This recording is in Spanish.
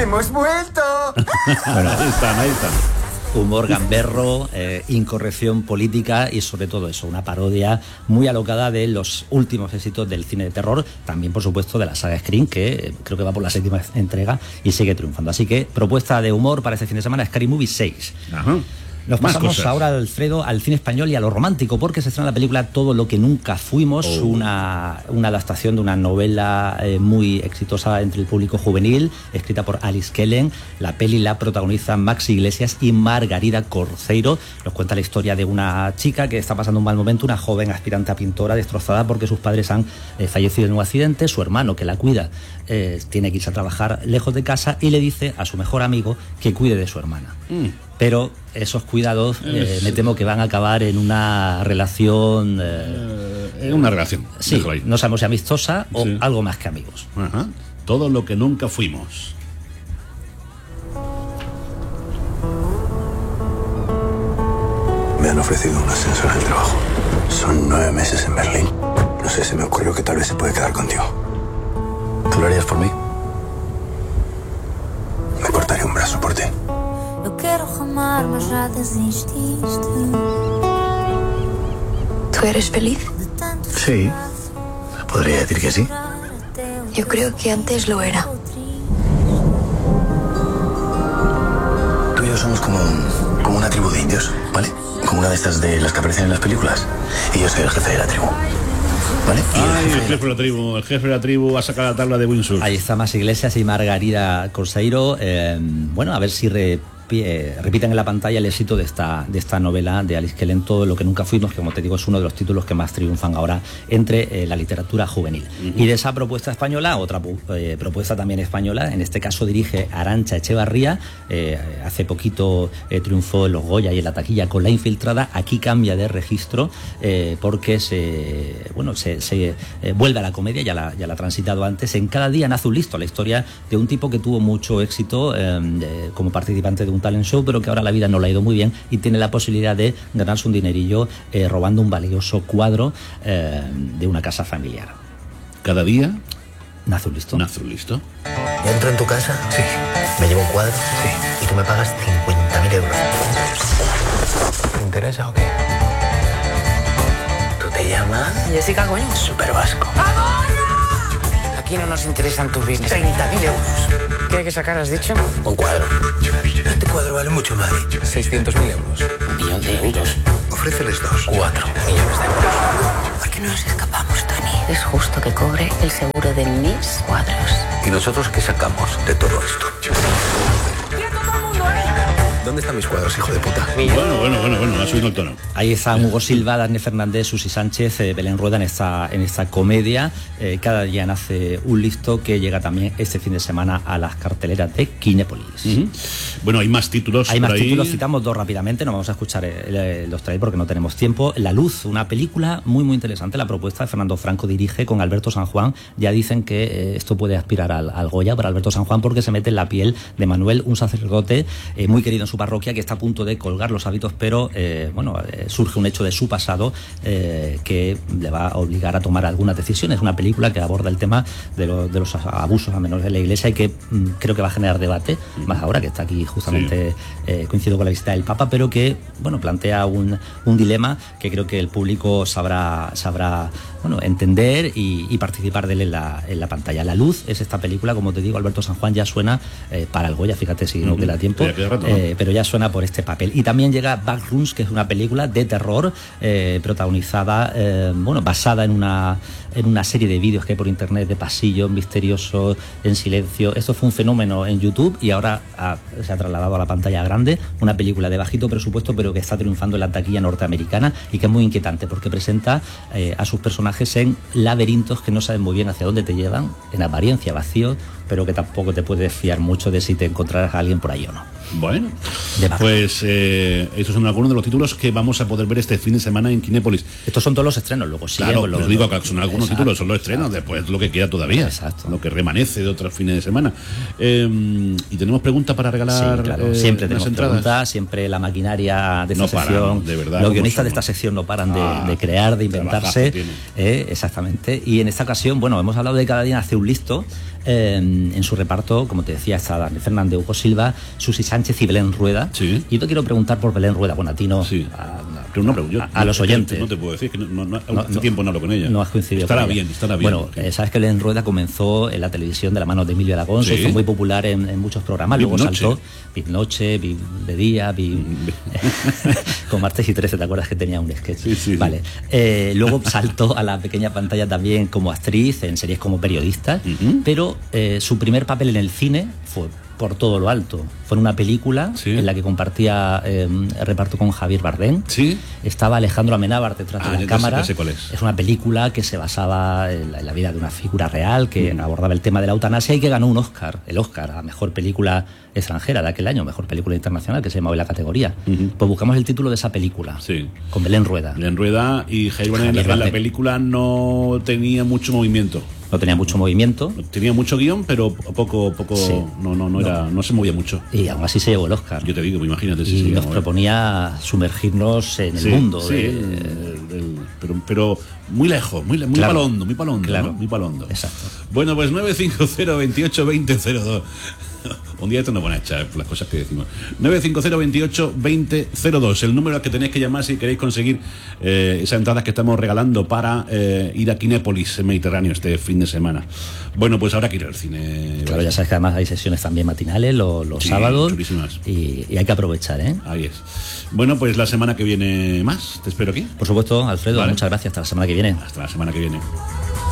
¡Hemos vuelto! Bueno, ahí están. Humor gamberro, incorrección política y sobre todo eso, una parodia muy alocada de los últimos éxitos del cine de terror, también por supuesto de la saga Scream, que creo que va por la 7ª entrega y sigue triunfando. Así que propuesta de humor para este fin de semana, Scary Movie 6. Ajá. Nos pasamos ahora, Alfredo, al cine español y a lo romántico, porque se estrena la película Todo lo que nunca fuimos, una adaptación de una novela muy exitosa entre el público juvenil, escrita por Alice Kellen. La peli la protagonizan Max Iglesias y Margarida Corceiro. Nos cuenta la historia de una chica que está pasando un mal momento, una joven aspirante a pintora destrozada porque sus padres han fallecido en un accidente. Su hermano, que la cuida, tiene que irse a trabajar lejos de casa y le dice a su mejor amigo que cuide de su hermana. Pero esos cuidados me temo que van a acabar en una relación... en una relación. Sí, no sabemos si amistosa o algo más que amigos. Ajá. Todo lo que nunca fuimos. Me han ofrecido un ascenso en el trabajo. Son 9 meses en Berlín. No sé, se me ocurrió que tal vez se puede quedar contigo. ¿Tú lo harías por mí? Me cortaría un brazo por ti. Eu quero remar, mas já desististe. ¿Tú eres feliz? Sí, podría decir que sí. Yo creo que antes lo era. Tú y yo somos como una tribu de indios, ¿vale? Como una de estas de las que aparecen en las películas. Y yo soy el jefe de la tribu, ¿vale? El jefe de la tribu va a sacar la tabla de Windsor. Ahí está Max Iglesias y Margarida Corceiro. Bueno, a ver si repiten en la pantalla el éxito de esta novela de Alice Kellen, Todo lo que nunca fuimos, que como te digo es uno de los títulos que más triunfan ahora entre la literatura juvenil. Y de esa propuesta española, otra propuesta también española, en este caso dirige Arantxa Echevarría. Hace poquito triunfó en los Goya y en la taquilla con La infiltrada. Aquí cambia de registro porque se vuelve a la comedia, ya la ha transitado antes. En Cada día nace un listo, la historia de un tipo que tuvo mucho éxito como participante de un talent show, pero que ahora la vida no le ha ido muy bien y tiene la posibilidad de ganarse un dinerillo robando un valioso cuadro de una casa familiar. Cada día nace un listo. Nace un listo. ¿Yo entro en tu casa? Sí. ¿Me llevo un cuadro? Sí. Y tú me pagas 50.000 euros. ¿Te interesa o qué? ¿Tú te llamas? Jessica, coño. Super Vasco. Aquí no nos interesan tus bienes. 30.000 euros. ¿Qué hay que sacar, has dicho? Un cuadro. Este cuadro vale mucho, Madrid. 600.000 euros. 1 millón de euros. Ofréceles 2. 4 millones de euros. ¿Por qué no nos escapamos, Tony? Es justo que cobre el seguro de mis cuadros. ¿Y nosotros qué sacamos de todo esto? ¿Dónde están mis cuadros, hijo de puta? Bueno, ha subido el tono. Ahí están Hugo Silva, Dafne Fernández, Susi Sánchez, Belén Rueda en esta comedia. Cada día nace un listo, que llega también este fin de semana a las carteleras de Kinépolis. Bueno, hay más títulos. Hay más títulos, citamos dos rápidamente, no vamos a escuchar los trailers porque no tenemos tiempo. La Luz, una película muy muy interesante. La propuesta de Fernando Franco, dirige con Alberto San Juan. Ya dicen que esto puede aspirar al Goya para Alberto San Juan, porque se mete en la piel de Manuel, un sacerdote muy querido en su parroquia, que está a punto de colgar los hábitos, pero surge un hecho de su pasado que le va a obligar a tomar algunas decisiones. Es una película que aborda el tema de los abusos a menores de la Iglesia y que creo que va a generar debate, más ahora que está aquí justamente coincido con la visita del Papa, pero que plantea un dilema que creo que el público sabrá entender y participar de él en la pantalla. La Luz es esta película, como te digo, Alberto San Juan ya suena para el Goya, fíjate si no queda tiempo, pero ya suena por este papel. Y también llega Backrooms, que es una película de terror protagonizada, basada en una serie de vídeos que hay por internet de pasillos misteriosos en silencio. Esto fue un fenómeno en YouTube y ahora se ha trasladado a la pantalla grande. Una película de bajito presupuesto, pero que está triunfando en la taquilla norteamericana y que es muy inquietante porque presenta a sus personajes en laberintos que no saben muy bien hacia dónde te llevan, en apariencia vacíos, pero que tampoco te puedes fiar mucho de si te encontrarás a alguien por ahí o no. Bueno, pues estos son algunos de los títulos que vamos a poder ver este fin de semana en Kinépolis. Estos son todos los estrenos, luego siguen. Claro, os digo que son algunos títulos, son los estrenos, después lo que queda todavía, lo que remanece de otros fines de semana. Y tenemos preguntas para regalar. Sí, claro, siempre tenemos entradas. Preguntas, siempre la maquinaria de esta sección, de verdad, los guionistas de esta sección no paran de crear, de inventarse. Exactamente. Y en esta ocasión, hemos hablado de Cada día nace un listo, En su reparto, como te decía, está Daniel Fernández, Hugo Silva, Susi Sánchez y Belén Rueda. Sí. Y yo te quiero preguntar por Belén Rueda. Bueno, a ti no. Sí. A los oyentes. No te puedo decir, que hace tiempo no hablo con ella. No has coincidido estará con ella. Bien. Bueno, sabes que Belén Rueda comenzó en la televisión de la mano de Emilio Aragón, se hizo muy popular en muchos programas, luego saltó Big Noche, Big de Día, con Martes y 13, ¿te acuerdas que tenía un sketch? Sí. Vale. Luego saltó a la pequeña pantalla también como actriz, en series como periodista, pero su primer papel en el cine fue por todo lo alto. Fue en una película en la que compartía reparto con Javier Bardem. Sí. Estaba Alejandro Amenábar detrás de la cámara. Ya sé cuál es. Es una película que se basaba en la vida de una figura real que abordaba el tema de la eutanasia y que ganó un Oscar, el Oscar a mejor película extranjera de aquel año, mejor película internacional, que se llamaba en la categoría. Pues buscamos el título de esa película. Sí. Con Belén Rueda. Belén Rueda y Javier Bardem en la película no tenía mucho movimiento. No tenía mucho movimiento. Tenía mucho guión, pero poco sí. no se movía mucho. Y aún así se llevó el Oscar. Yo te digo, imagínate. Y nos proponía sumergirnos en el mundo. Pero muy lejos, muy palondo, muy palondo. Claro. ¿no? Muy palondo. Exacto. Bueno, pues 950 28 20 02. Un día esto nos van a echar las cosas que decimos. 950 28 20 02. El número al que tenéis que llamar si queréis conseguir esas entradas que estamos regalando para ir a Kinépolis, en Mediterráneo, este fin de semana. Bueno, pues habrá que ir al cine. Claro, ya sabes que además hay sesiones también matinales los sábados. Y hay que aprovechar, ¿eh? Ahí es. Bueno, pues la semana que viene más. Te espero aquí. Por supuesto, Alfredo. Vale. Muchas gracias. Hasta la semana que viene. Hasta la semana que viene.